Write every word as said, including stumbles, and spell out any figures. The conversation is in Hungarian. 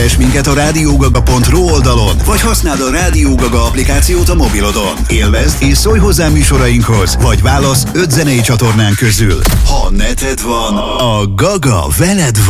Keresd minket a rádiógaga pont ru oldalon, vagy használd a Rádió Gaga applikációt a mobilodon. Élvezd és szólj hozzá műsorainkhoz, vagy válasz öt zenei csatornán közül. Ha neted van, a Gaga veled van.